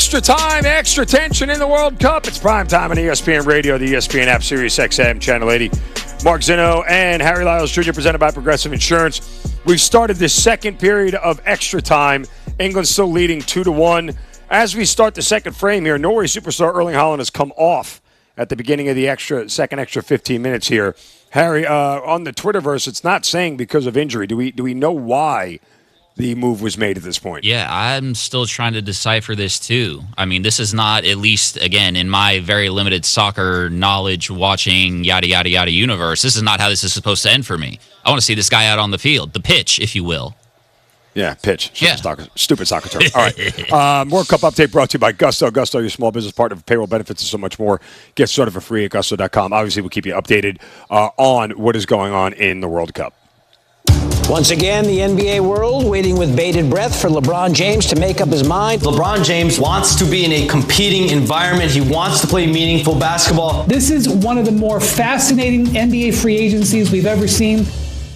Extra time, extra tension in the World Cup. It's prime time on ESPN Radio, the ESPN app, Sirius XM, Channel 80. Mark Zinno and Harry Lyles Jr. presented by Progressive Insurance. We've started this second period of extra time. England still leading 2-1. As we start the second frame here, Norway superstar Erling Haaland has come off at the beginning of the second extra 15 minutes here. Harry, on the Twitterverse, it's not saying because of injury. Do we know why the move was made at this point? Yeah, I'm still trying to decipher this too. I mean, this is not, at least, again, in my very limited soccer knowledge, watching, yada, yada, yada universe, this is not how this is supposed to end for me. I want to see this guy out on the field, the pitch, if you will. Yeah, pitch. Stupid soccer term. All right. World Cup update brought to you by Gusto. Gusto, your small business partner for payroll benefits and so much more. Get started for free at gusto.com. Obviously, we'll keep you updated on what is going on in the World Cup. Once again, the NBA world waiting with bated breath for LeBron James to make up his mind. LeBron James wants to be in a competing environment. He wants to play meaningful basketball. This is one of the more fascinating NBA free agencies we've ever seen.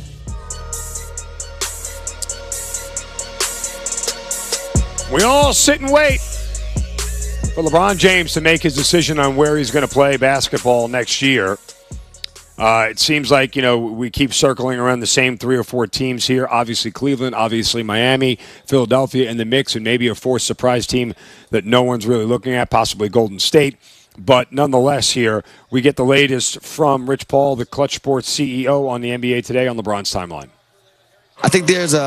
We all sit and wait for LeBron James to make his decision on where he's going to play basketball next year. It seems like, we keep circling around the same 3 or 4 teams here. Obviously Cleveland, obviously Miami, Philadelphia in the mix, and maybe a fourth surprise team that no one's really looking at, possibly Golden State. But nonetheless here, we get the latest from Rich Paul, the Clutch Sports CEO on the NBA Today on LeBron's timeline. I think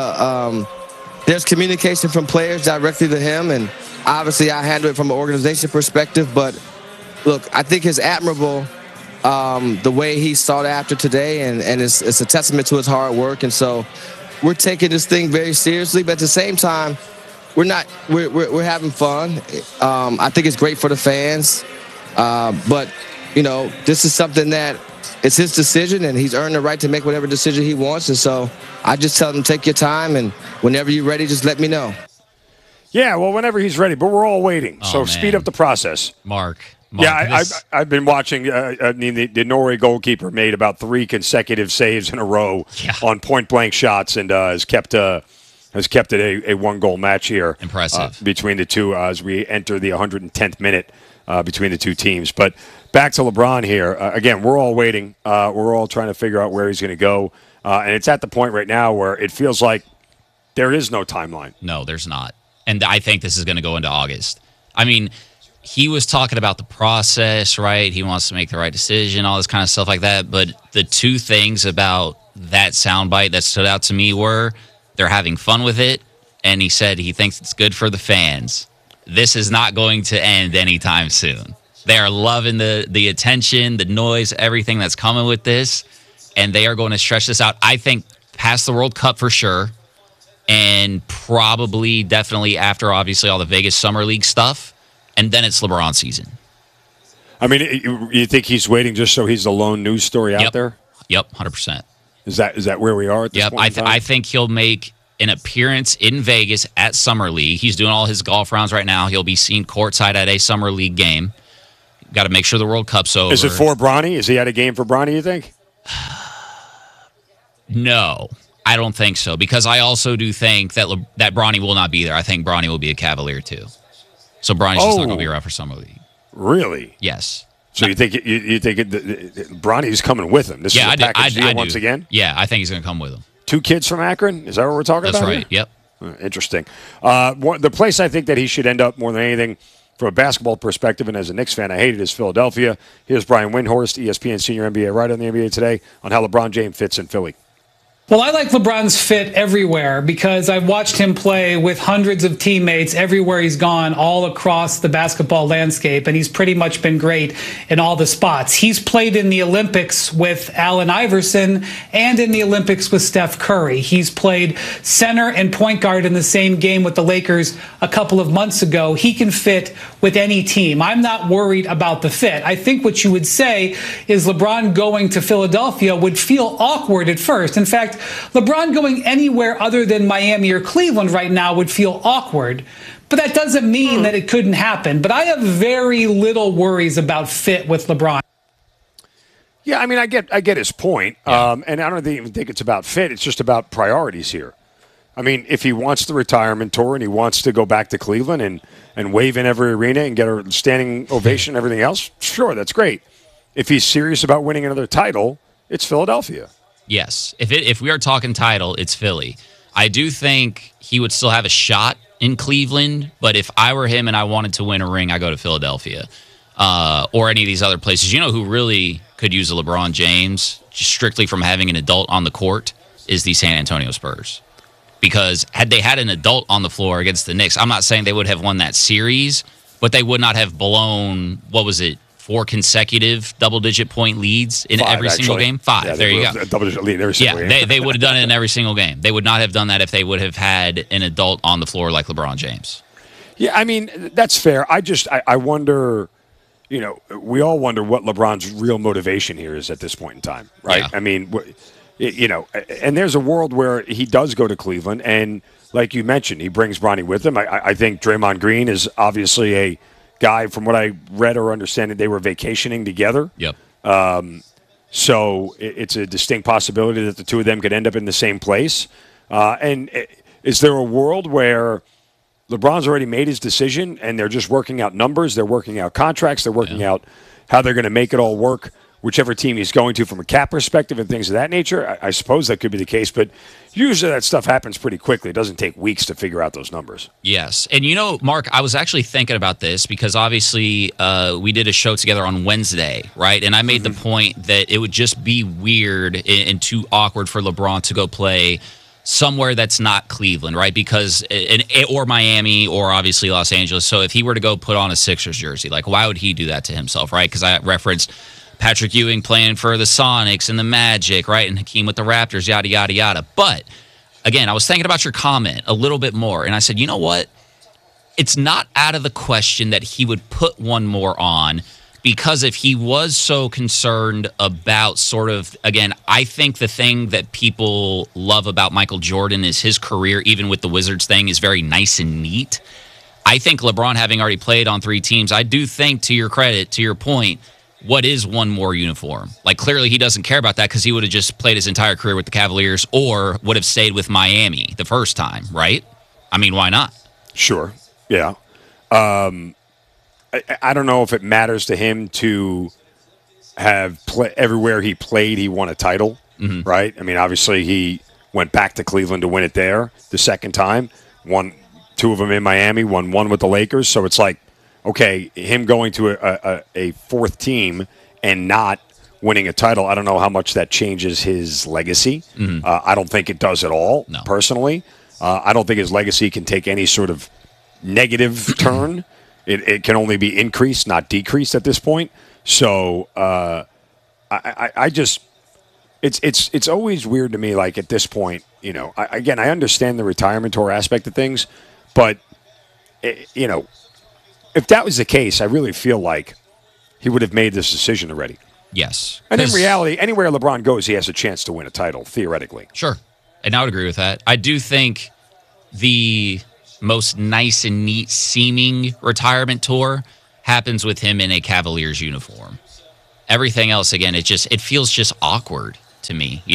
there's communication from players directly to him, and obviously I handle it from an organization perspective. But, look, I think it's admirable the way he sought after today, and it's a testament to his hard work. And so we're taking this thing very seriously, but at the same time, we're having fun. I think it's great for the fans. But, this is something that it's his decision, and he's earned the right to make whatever decision he wants. And so I just tell him, take your time, and whenever you're ready, just let me know. Yeah, well, whenever he's ready. But we're all waiting. Speed up the process. Mark, yeah, I've been watching. The Norway goalkeeper made about 3 consecutive saves in a row on point-blank shots, and has kept it a 1-goal match here. Impressive. Between the two as we enter the 110th minute between the two teams. But back to LeBron here. Again, we're all waiting. We're all trying to figure out where he's going to go. And it's at the point right now where it feels like there is no timeline. No, there's not. And I think this is going to go into August. I mean, he was talking about the process, right? He wants to make the right decision, all this kind of stuff like that. But the 2 things about that soundbite that stood out to me were they're having fun with it, and he said he thinks it's good for the fans. This is not going to end anytime soon. They are loving the attention, the noise, everything that's coming with this, and they are going to stretch this out, I think, past the World Cup for sure, and probably definitely after, obviously, all the Vegas Summer League stuff. And then it's LeBron season. I mean, you think he's waiting just so he's the lone news story out there? Yep, 100%. Is that where we are at this point? I think he'll make an appearance in Vegas at Summer League. He's doing all his golf rounds right now. He'll be seen courtside at a Summer League game. Got to make sure the World Cup's over. Is it for Bronny? Is he at a game for Bronny, you think? No, I don't think so. Because I also do think that Bronny will not be there. I think Bronny will be a Cavalier too. So Bronny's just not going to be around for Summer League. Really? Yes. So you think Bronny's coming with him? This is a package deal once again? Yeah, I think he's going to come with him. 2 kids from Akron? Is that what we're talking about? That's right, here? Yep. Interesting. The place I think that he should end up more than anything from a basketball perspective, and as a Knicks fan, I hate it, is Philadelphia. Here's Brian Windhorst, ESPN senior NBA writer on the NBA Today, on how LeBron James fits in Philly. Well, I like LeBron's fit everywhere because I've watched him play with hundreds of teammates everywhere he's gone all across the basketball landscape, and he's pretty much been great in all the spots. He's played in the Olympics with Allen Iverson and in the Olympics with Steph Curry. He's played center and point guard in the same game with the Lakers a couple of months ago. He can fit with any team. I'm not worried about the fit. I think what you would say is LeBron going to Philadelphia would feel awkward at first. In fact, LeBron going anywhere other than Miami or Cleveland right now would feel awkward. But that doesn't mean that it couldn't happen. But I have very little worries about fit with LeBron. Yeah, I mean, I get his point. And I don't even think it's about fit. It's just about priorities here. I mean, if he wants the retirement tour and he wants to go back to Cleveland and wave in every arena and get a standing ovation and everything else, sure, that's great. If he's serious about winning another title, it's Philadelphia. Yes. If we are talking title, it's Philly. I do think he would still have a shot in Cleveland, but if I were him and I wanted to win a ring, I go to Philadelphia or any of these other places. You know who really could use a LeBron James, just strictly from having an adult on the court, is the San Antonio Spurs. Because had they had an adult on the floor against the Knicks, I'm not saying they would have won that series, but they would not have blown, 4 consecutive double-digit point leads in 5, every single game? 5. Yeah, there you go. A double-digit lead in every single game. They would have done it in every single game. They would not have done that if they would have had an adult on the floor like LeBron James. Yeah, I mean, that's fair. I wonder, we all wonder what LeBron's real motivation here is at this point in time, right? Yeah. I mean, and there's a world where he does go to Cleveland, and like you mentioned, he brings Bronny with him. I think Draymond Green is obviously a guy, from what I read or understand, that they were vacationing together. Yep. So it's a distinct possibility that the two of them could end up in the same place. And is there a world where LeBron's already made his decision and they're just working out numbers, they're working out contracts, they're working out how they're going to make it all work, whichever team he's going to from a cap perspective and things of that nature? I suppose that could be the case, but usually that stuff happens pretty quickly. It doesn't take weeks to figure out those numbers. Yes. And Mark, I was actually thinking about this because obviously we did a show together on Wednesday, right? And I made the point that it would just be weird and too awkward for LeBron to go play somewhere that's not Cleveland, right? Because or Miami or obviously Los Angeles. So if he were to go put on a Sixers jersey, like why would he do that to himself, right? Because I referenced Patrick Ewing playing for the Sonics and the Magic, right? And Hakeem with the Raptors, yada, yada, yada. But, again, I was thinking about your comment a little bit more, and I said, you know what? It's not out of the question that he would put one more on, because if he was so concerned about sort of, again, I think the thing that people love about Michael Jordan is his career, even with the Wizards thing, is very nice and neat. I think LeBron, having already played on 3 teams, I do think, to your credit, to your point, what is one more uniform? Like, clearly he doesn't care about that because he would have just played his entire career with the Cavaliers or would have stayed with Miami the first time, right? I mean, why not? Sure. Yeah. I don't know if it matters to him to have everywhere he played, he won a title, right? I mean, obviously he went back to Cleveland to win it there the second time, won 2 of them in Miami, won 1 with the Lakers. So it's like, okay, him going to a 4th team and not winning a title, I don't know how much that changes his legacy. I don't think it does at all, personally. I don't think his legacy can take any sort of negative turn. It can only be increased, not decreased at this point. So I just it's always weird to me. Like at this point, I understand the retirement tour aspect of things, but if that was the case, I really feel like he would have made this decision already. Yes. And in reality, anywhere LeBron goes, he has a chance to win a title, theoretically. Sure. And I would agree with that. I do think the most nice and neat seeming retirement tour happens with him in a Cavaliers uniform. Everything else, again, it feels just awkward to me,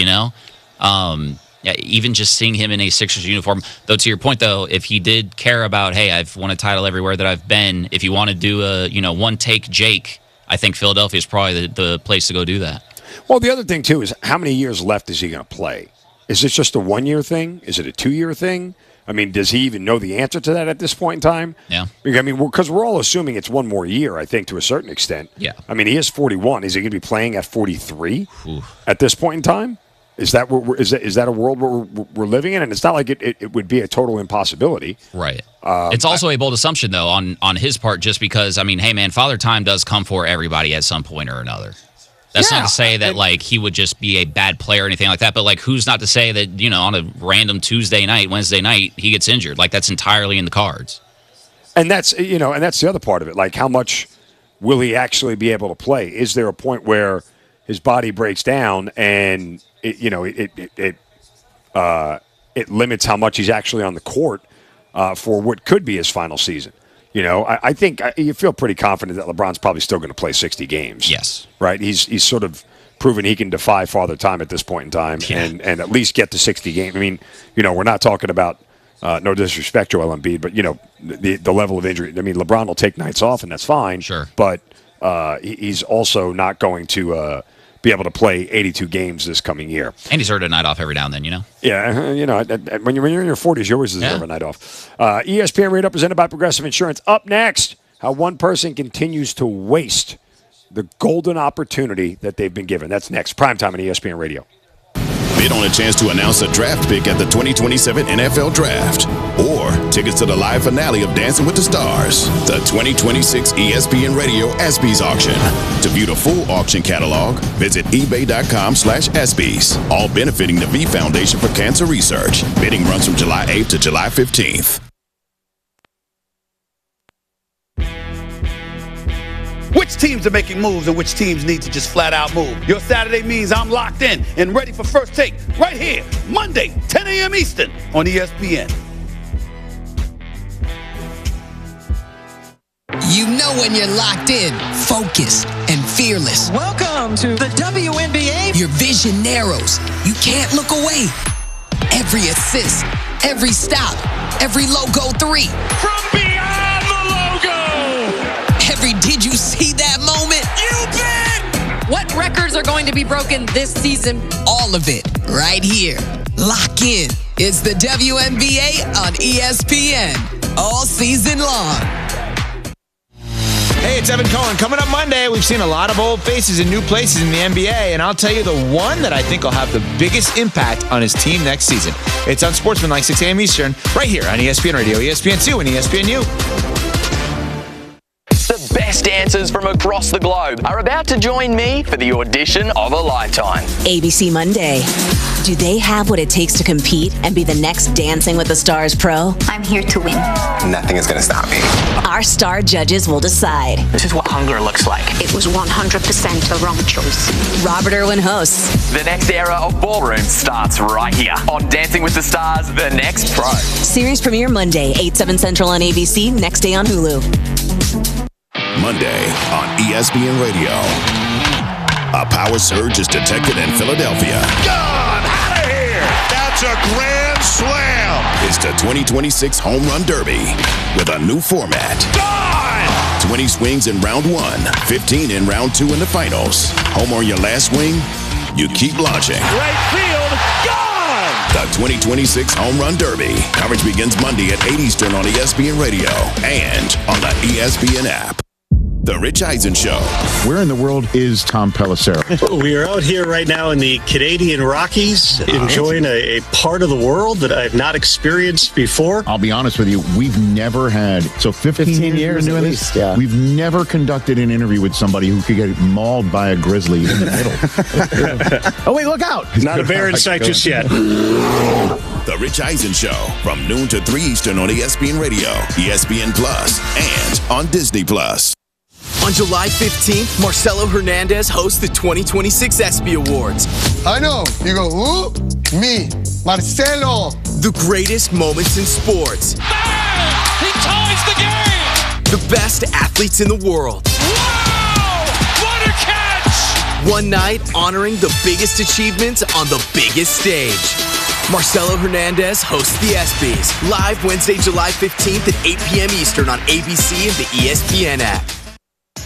even just seeing him in a Sixers uniform. Though, to your point, though, if he did care about, hey, I've won a title everywhere that I've been, if you want to do a, one-take Jake, I think Philadelphia is probably the place to go do that. Well, the other thing, too, is how many years left is he going to play? Is this just a 1-year thing? Is it a 2-year thing? I mean, does he even know the answer to that at this point in time? Yeah. I mean, because we're all assuming it's 1 more year, I think, to a certain extent. Yeah. I mean, he is 41. Is he going to be playing at 43 at this point in time? Is that a world where we're living in? And it's not like it would be a total impossibility. Right. It's also a bold assumption, though, on his part, just because, I mean, hey, man, Father Time does come for everybody at some point or another. That's not to say that, like, he would just be a bad player or anything like that, but, like, who's not to say that, on a random Tuesday night, Wednesday night, he gets injured? Like, that's entirely in the cards. And that's, and that's the other part of it. Like, how much will he actually be able to play? Is there a point where his body breaks down and, it limits how much he's actually on the court for what could be his final season? I think you feel pretty confident that LeBron's probably still going to play 60 games. Yes. Right? He's sort of proven he can defy Father Time at this point in time and at least get to 60 games. I mean, we're not talking about no disrespect, Joel Embiid, but the level of injury. I mean, LeBron will take nights off, and that's fine. Sure, but he's also not going to be able to play 82 games this coming year. And he's earned a night off every now and then, Yeah, when you're in your 40s, you always deserve a night off. ESPN Radio presented by Progressive Insurance. Up next, how one person continues to waste the golden opportunity that they've been given. That's next. Primetime on ESPN Radio. Bid on a chance to announce a draft pick at the 2027 NFL Draft, or tickets to the live finale of Dancing with the Stars, the 2026 ESPN Radio ESPYs auction. To view the full auction catalog, visit ebay.com/ESPYs, all benefiting the V Foundation for Cancer Research. Bidding runs from July 8th to July 15th. Which teams are making moves and which teams need to just flat out move? Your Saturday means I'm locked in and ready for First Take right here, Monday, 10 a.m. Eastern on ESPN. You know when you're locked in, focused, and fearless. Welcome to the WNBA. Your vision narrows. You can't look away. Every assist, every stop, every logo three. From beyond the logo. Every did you see that moment? You bet. What records are going to be broken this season? All of it right here. Lock in. It's the WNBA on ESPN. All season long. Hey, it's Evan Cohen. Coming up Monday, we've seen a lot of old faces in new places in the NBA, and I'll tell you the one that I think will have the biggest impact on his team next season. It's on Sportsmanlike, 6 a.m. Eastern, right here on ESPN Radio, ESPN2, and ESPNU. The best dancers from across the globe are about to join me for the audition of a lifetime. ABC Monday. Do they have what it takes to compete and be the next Dancing with the Stars pro? I'm here to win. Nothing is going to stop me. Our star judges will decide. This is what hunger looks like. It was 100% a wrong choice. Robert Irwin hosts. The next era of ballroom starts right here on Dancing with the Stars, The Next Pro. Series premiere Monday, 8/7 Central on ABC, next day on Hulu. Monday on ESPN Radio. A power surge is detected in Philadelphia. Gone! Out of here! That's a grand slam! It's the 2026 Home Run Derby with a new format. Gone! 20 swings in round one, 15 in round two in the finals. Home on your last swing, you keep launching. Right field, gone! The 2026 Home Run Derby. Coverage begins Monday at 8 Eastern on ESPN Radio and on the ESPN app. The Rich Eisen Show. Where in the world is Tom Pelissero? We are out here right now in the Canadian Rockies, enjoying a part of the world that I've not experienced before. I'll be honest with you, we've never had, 15 years doing this? Yeah. We've never conducted an interview with somebody who could get mauled by a grizzly in the middle. Oh, wait, look out. Not a bear in sight just yet. The Rich Eisen Show from noon to 3 Eastern on ESPN Radio, ESPN Plus, and on Disney Plus. On July 15th, Marcelo Hernandez hosts the 2026 ESPY Awards. I know. You go, who? Me, Marcelo. The greatest moments in sports. Bang! He ties the game! The best athletes in the world. Wow! What a catch! One night honoring the biggest achievements on the biggest stage. Marcelo Hernandez hosts the ESPYs. Live Wednesday, July 15th at 8 p.m. Eastern on ABC and the ESPN app.